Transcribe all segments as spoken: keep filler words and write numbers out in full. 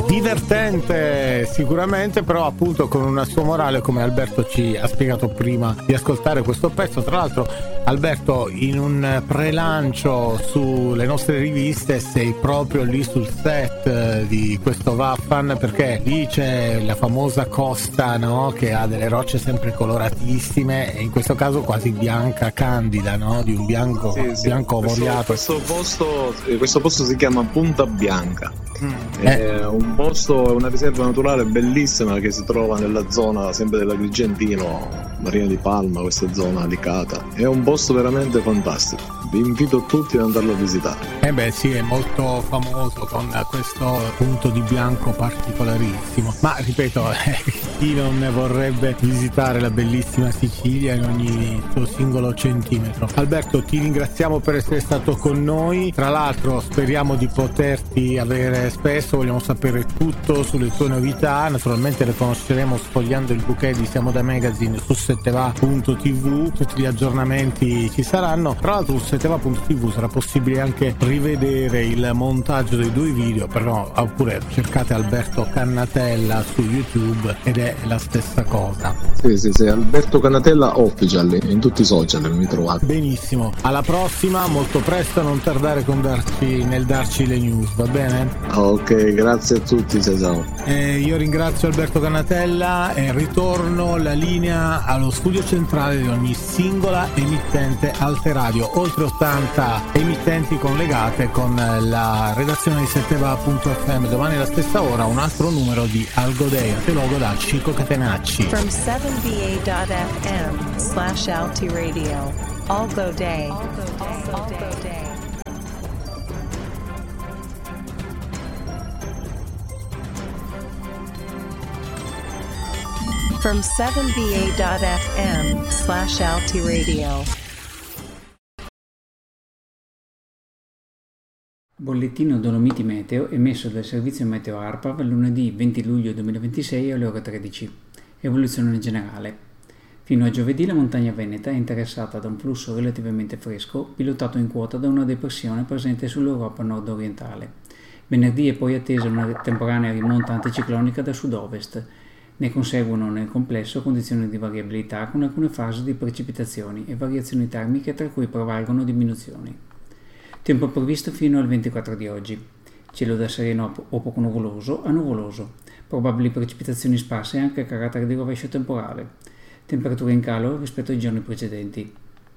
divertente sicuramente, però appunto con una sua morale, come Alberto ci ha spiegato prima di ascoltare questo pezzo. Tra l'altro, Alberto, in un prelancio sulle nostre riviste sei proprio lì sul set di questo Vaffan, perché lì c'è la famosa costa, no? Che ha delle rocce sempre coloratissime e in questo caso quasi bianca candida, no? Di un bianco, sì, sì. bianco voriato. Questo, questo, posto, questo posto si chiama Punta Bianca. Mm. È eh. un posto, è una riserva naturale bellissima che si trova nella zona sempre dell'Agrigentino, Marina di Palma, questa zona licata. È un posto veramente fantastico, vi invito tutti ad andarlo a visitare. Eh beh sì, è molto famoso con questo punto di bianco particolarissimo, ma ripeto, chi non ne vorrebbe visitare la bellissima Sicilia in ogni suo singolo centimetro. Alberto, ti ringraziamo per essere stato con noi, tra l'altro speriamo di poterti avere spesso, vogliamo sapere tutto sulle tue novità, naturalmente le conosceremo sfogliando il bouquet di Siamo da Magazine su setteva punto tv, tutti gli aggiornamenti ci saranno. Tra l'altro su setteva punto tv sarà possibile anche rivedere il montaggio dei due video, però oppure cercate Alberto Cannatella su YouTube ed è la stessa cosa. Sì sì sì, Alberto Cannatella Official in tutti i social mi trovate. Benissimo, alla prossima, molto presto, non tardare con darci, nel darci le news, va bene? Ok, grazie a tutti, ciao. Eh, io ringrazio Alberto Cannatella e ritorno la linea allo studio centrale di ogni singola emittente Alteradio, oltre ottanta emittenti collegate con la redazione di setteva punto effe emme. Domani alla stessa ora un altro numero di Algo Day, te logo da Chico Catenacci. From seven B A dot F M slash Alti Radio, Algo Day. Algo Day. Algo Day. From seven B A dot F M slash Alti Radio. Bollettino Dolomiti Meteo emesso dal servizio Meteo ARPAV lunedì venti luglio duemilaventisei alle ore tredici. Evoluzione generale. Fino a giovedì la montagna veneta è interessata da un flusso relativamente fresco, pilotato in quota da una depressione presente sull'Europa nord-orientale. Venerdì è poi attesa una temporanea rimonta anticiclonica da sud-ovest. Ne conseguono nel complesso condizioni di variabilità con alcune fasi di precipitazioni e variazioni termiche tra cui prevalgono diminuzioni. Tempo previsto fino al ventiquattro di oggi. Cielo da sereno o poco nuvoloso a nuvoloso. Probabili precipitazioni sparse anche a carattere di rovescio temporale. Temperature in calo rispetto ai giorni precedenti.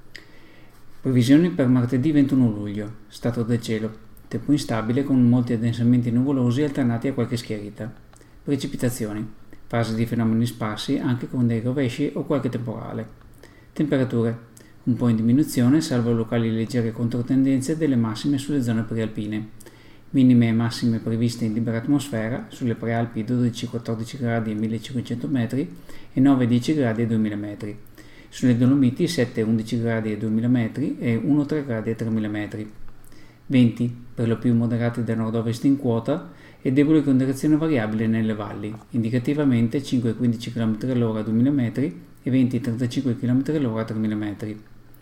Previsioni per martedì ventuno luglio. Stato del cielo. Tempo instabile con molti addensamenti nuvolosi alternati a qualche schiarita. Precipitazioni. Fase di fenomeni sparsi anche con dei rovesci o qualche temporale. Temperature. Un po' in diminuzione, salvo locali leggere controtendenze delle massime sulle zone prealpine. Minime e massime previste in libera atmosfera, sulle prealpi dodici quattordici gradi e millecinquecento metri e nove dieci gradi e duemila metri. Sulle Dolomiti sette undici gradi e duemila metri e uno tre gradi e tremila metri. Venti, per lo più moderati da nord-ovest in quota e deboli con direzione variabile nelle valli, indicativamente cinque quindici chilometri all'ora a duemila metri e venti trentacinque chilometri all'ora a tremila metri.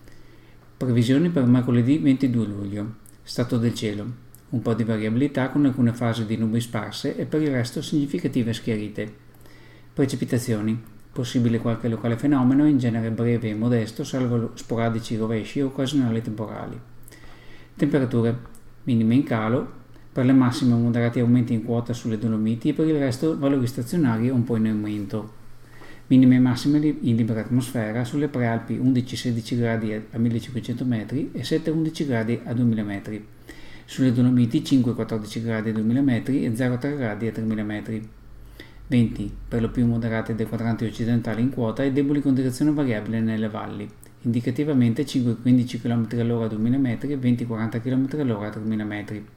Previsioni per mercoledì ventidue luglio. Stato del cielo. Un po' di variabilità con alcune fasi di nubi sparse e per il resto significative schiarite. Precipitazioni. Possibile qualche locale fenomeno, in genere breve e modesto, salvo sporadici rovesci o occasionali temporali. Temperature. Minime in calo, per le massime moderati aumenti in quota sulle Dolomiti e per il resto valori stazionari un po' in aumento. Minime e massime in libera atmosfera sulle prealpi undici sedici gradi a millecinquecento metri e sette undici gradi a duemila metri. Sulle Dolomiti cinque quattordici gradi a duemila metri e zero tre gradi a tremila metri. Venti, per lo più moderati dai quadranti occidentali in quota e deboli con direzione variabile nelle valli, indicativamente cinque quindici chilometri all'ora a duemila metri e venti quaranta chilometri all'ora a tremila metri.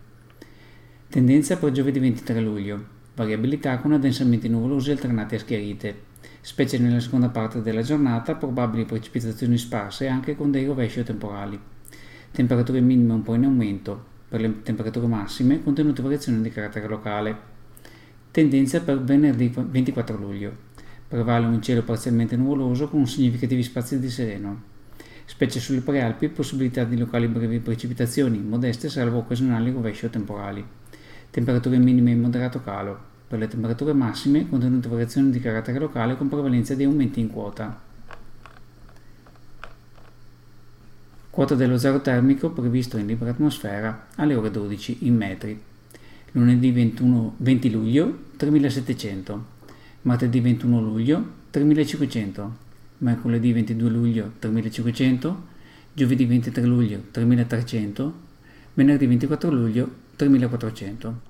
Tendenza per giovedì ventitré luglio. Variabilità con addensamenti nuvolosi alternati a schiarite. Specie nella seconda parte della giornata, probabili precipitazioni sparse anche con dei rovesci o temporali. Temperature minime un po' in aumento. Per le temperature massime, contenute variazioni di carattere locale. Tendenza per venerdì ventiquattro luglio. Prevale un cielo parzialmente nuvoloso con significativi spazi di sereno. Specie sulle prealpi, possibilità di locali brevi precipitazioni, modeste salvo occasionali rovesci o temporali. Temperature minime in moderato calo. Per le temperature massime contenute variazioni di carattere locale con prevalenza di aumenti in quota. Quota dello zero termico previsto in libera atmosfera alle ore dodici in metri. Lunedì ventuno, venti luglio tremilasettecento, martedì ventuno luglio tremilacinquecento, mercoledì ventidue luglio tremilacinquecento, giovedì ventitré luglio tremilatrecento, venerdì ventiquattro luglio tremilaquattrocento.